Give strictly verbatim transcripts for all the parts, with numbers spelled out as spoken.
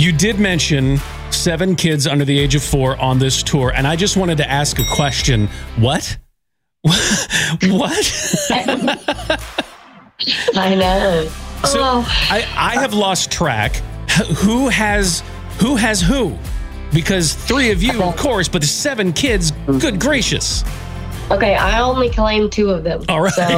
You did mention seven kids under the age of four on this tour, and I just wanted to ask a question. What? What? I know. So oh. I, I have lost track. Who has who has who? Because three of you, of course, but the seven kids, good gracious. Okay, I only claim two of them. All right. So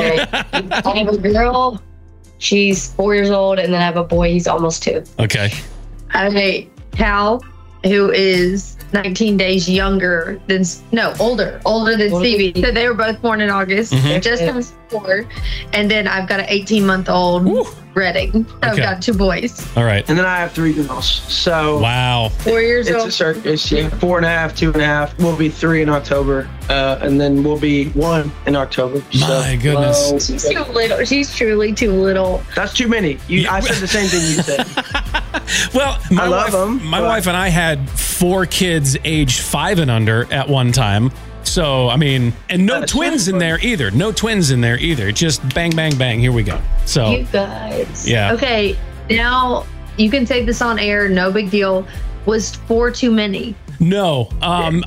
I have a girl, she's four years old, and then I have a boy, he's almost two. Okay. I have a Cal, who is nineteen days younger than, no, older, older than older Stevie. Than so they were both born in August. Mm-hmm. Just yeah. comes four. And then I've got an eighteen-month-old Redding. So okay. I've got two boys. All right. And then I have three girls. So wow. Four years it's old. It's a circus. Yeah. Four and a half, two and a half. We'll be three in October. Uh, and then we'll be one in October. My so, goodness. Well, she's too little. She's truly too little. That's too many. You, I said the same thing you said. Well, my, I wife, love them, my wife and I had four kids aged five and under at one time. So, I mean, and no That's twins in there either. No twins in there either. Just bang, bang, bang. Here we go. So, you guys. Yeah. Okay. Now you can take this on air. No big deal. Was four too many? No, um,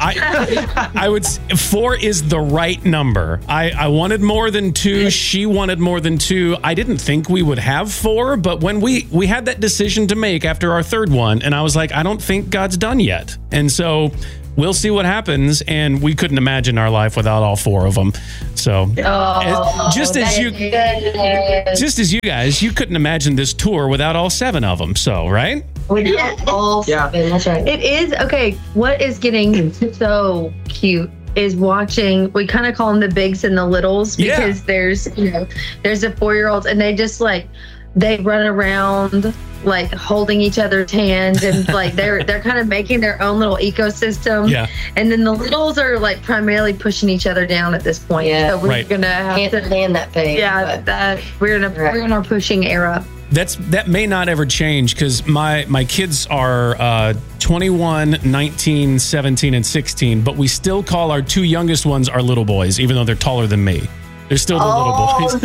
I, I would. Four is the right number. I, I wanted more than two. She wanted more than two. I didn't think we would have four, but when we we had that decision to make after our third one, and I was like, I don't think God's done yet, and so we'll see what happens. And we couldn't imagine our life without all four of them. So, oh, just as you, goodness. just as you guys, you couldn't imagine this tour without all seven of them. So, right? We have all yeah. seven. That's right. It is okay. What is getting so cute is watching. We kind of call them the bigs and the littles because yeah. there's you know there's a four year old and they just like they run around like holding each other's hands and like they're they're kind of making their own little ecosystem. Yeah. And then the littles are like primarily pushing each other down at this point. Yeah. So we're right. gonna have Can't to stand that phase. Yeah, but. that we're in a right. we're in our pushing era. That's that may not ever change because my my kids are uh, twenty-one, nineteen, seventeen, and sixteen, but we still call our two youngest ones our little boys, even though they're taller than me. They're still the oh, little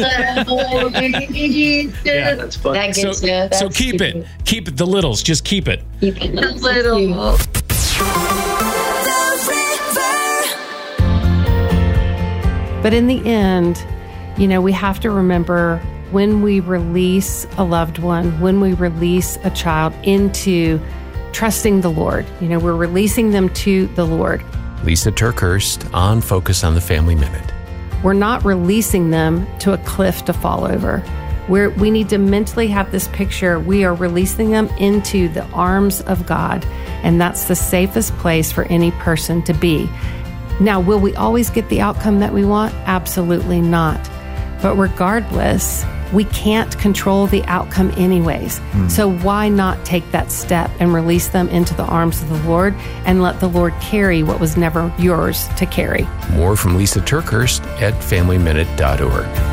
boys. Yeah, that's fun. That gets so, you. That's so keep stupid. it. Keep it. The littles. Just keep it. Keep it. The little. But in the end, you know, we have to remember when we release a loved one, when we release a child into trusting the Lord, you know, we're releasing them to the Lord. Lisa TerKeurst on Focus on the Family Minute. We're not releasing them to a cliff to fall over. We're, we need to mentally have this picture. We are releasing them into the arms of God, and that's the safest place for any person to be. Now, will we always get the outcome that we want? Absolutely not. But regardless, we can't control the outcome anyways. Mm. So why not take that step and release them into the arms of the Lord and let the Lord carry what was never yours to carry? More from Lisa TerKeurst at family minute dot org.